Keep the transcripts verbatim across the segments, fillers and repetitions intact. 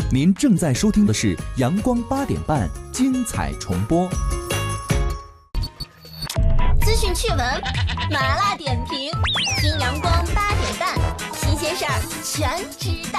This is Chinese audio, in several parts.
您正在收听的是阳光八点半精彩重播。 资讯趣闻、麻辣点评，听阳光八点半，新鲜事儿全知道。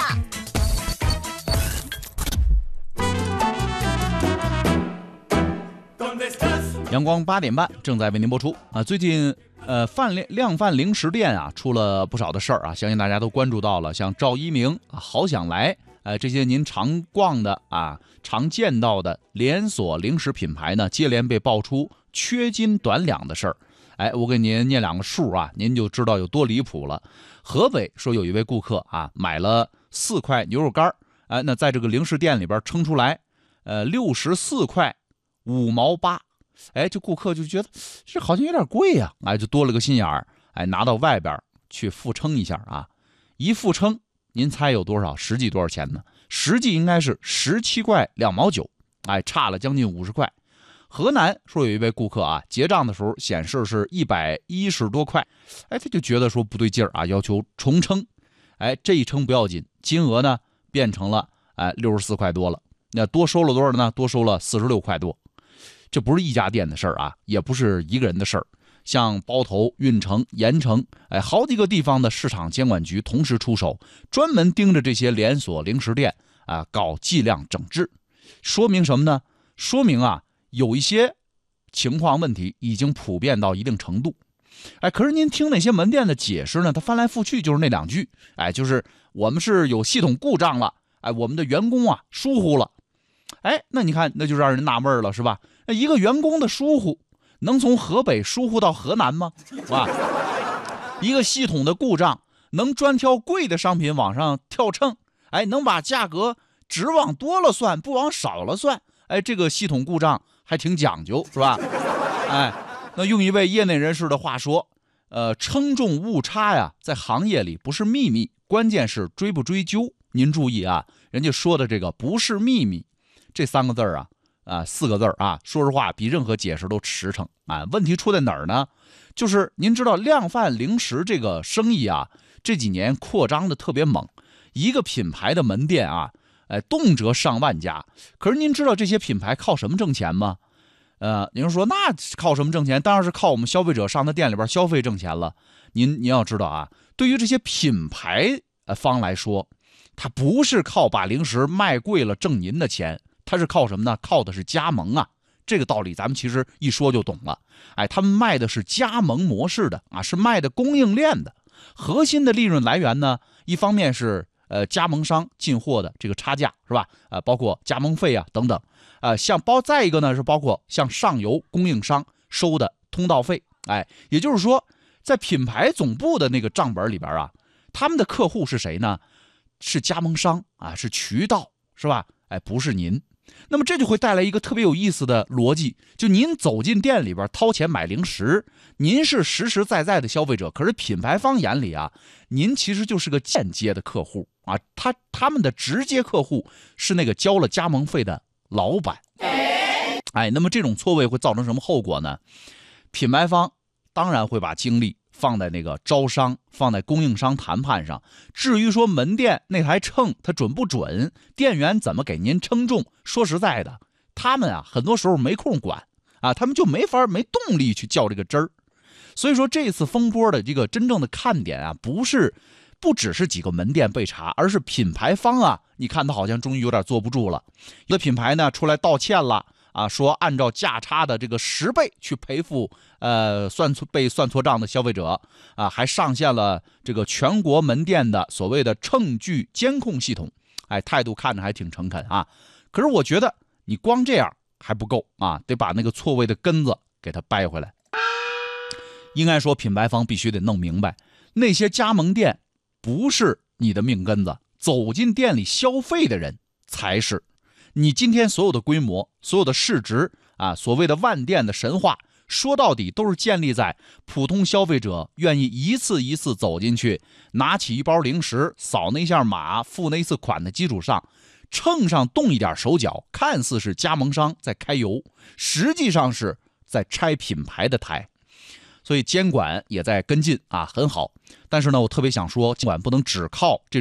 阳光八点半正在为您播出啊！最近呃，饭量量贩零食店啊，出了不少的事儿啊，相信大家都关注到了，像赵一鸣、啊、好想来，呃，这些您常逛的啊、常见到的连锁零食品牌呢，接连被爆出缺斤短两的事儿。哎，我给您念两个数啊，您就知道有多离谱了。河北说有一位顾客啊，买了四块牛肉干，哎，那在这个零食店里边称出来，呃，六十四块五毛八。哎，这顾客就觉得这好像有点贵呀、啊，哎，就多了个心眼儿，哎，拿到外边去复称一下啊，一复称，您猜有多少？实际多少钱呢？实际应该是十七块两毛九，哎，差了将近五十块。河南说有一位顾客啊，结账的时候显示是一百一十多块，哎，他就觉得说不对劲儿啊，要求重称，哎，这一称不要紧，金额呢变成了哎六十四块多了，那多收了多少呢？多收了四十六块多。这不是一家店的事儿啊，也不是一个人的事儿。像包头、运城、盐城，哎，好几个地方的市场监管局同时出手，专门盯着这些连锁零食店啊，搞计量整治。说明什么呢？说明啊，有一些情况问题已经普遍到一定程度。哎，可是您听那些门店的解释呢，他翻来覆去就是那两句，哎，就是我们是有系统故障了，哎，我们的员工啊疏忽了。哎，那你看，那就让人纳闷了，是吧？一个员工的疏忽，能从河北疏忽到河南吗？啊，一个系统的故障，能专挑贵的商品往上跳秤，哎，能把价格只往多了算，不往少了算，哎，这个系统故障还挺讲究，是吧？哎，那用一位业内人士的话说，呃，称重误差呀，在行业里不是秘密，关键是追不追究。您注意啊，人家说的这个不是秘密。这三个字啊，啊，四个字啊，说实话比任何解释都实诚啊。问题出在哪儿呢？就是您知道量贩零食这个生意啊，这几年扩张的特别猛，一个品牌的门店啊，哎，动辄上万家。可是您知道这些品牌靠什么挣钱吗？呃，您说那靠什么挣钱？当然是靠我们消费者上他店里边消费挣钱了。您您要知道啊，对于这些品牌方来说，他不是靠把零食卖贵了挣您的钱。他是靠什么呢？靠的是加盟啊，这个道理咱们其实一说就懂了。哎，他们卖的是加盟模式的啊，是卖的供应链的，核心的利润来源呢，一方面是呃加盟商进货的这个差价，是吧？啊、呃，包括加盟费啊等等，呃，像包再一个呢是包括像上游供应商收的通道费，哎，也就是说，在品牌总部的那个账本里边啊，他们的客户是谁呢？是加盟商啊，是渠道，是吧？哎，不是您。那么这就会带来一个特别有意思的逻辑，就您走进店里边掏钱买零食，您是实实在在的消费者，可是品牌方眼里啊，您其实就是个间接的客户啊，他他们的直接客户是那个交了加盟费的老板。哎，那么这种错位会造成什么后果呢？品牌方当然会把精力放在那个招商，放在供应商谈判上。至于说门店那台秤它准不准，店员怎么给您称重，说实在的，他们啊很多时候没空管啊，他们就没法没动力去较这个真儿。所以说这次风波的这个真正的看点啊，不是不只是几个门店被查，而是品牌方啊，你看他好像终于有点坐不住了。有的品牌呢出来道歉了。啊，说按照价差的这个十倍去赔付，呃，算错被算错账的消费者啊，还上线了这个全国门店的所谓的秤具监控系统，哎，态度看着还挺诚恳啊。可是我觉得你光这样还不够啊，得把那个错位的根子给它掰回来。应该说，品牌方必须得弄明白，那些加盟店不是你的命根子，走进店里消费的人才是。你今天所有的规模，所有的市值啊，所谓的万店的神话，说到底都是建立在普通消费者愿意一次一次走进去，拿起一包零食，扫那一下码，付那一次款的基础上，秤上动一点手脚，看似是加盟商在开油，实际上是在拆品牌的台。所以监管也在跟进啊，很好。但是呢，我特别想说，监管不能只靠这种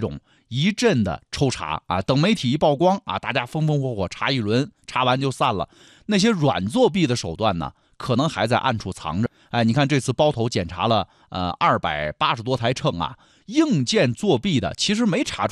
一阵的抽查啊，等媒体一曝光啊，大家风风火火查一轮，查完就散了。那些软作弊的手段呢，可能还在暗处藏着。哎，你看这次包头检查了呃二百八十多台秤啊，硬件作弊的其实没查出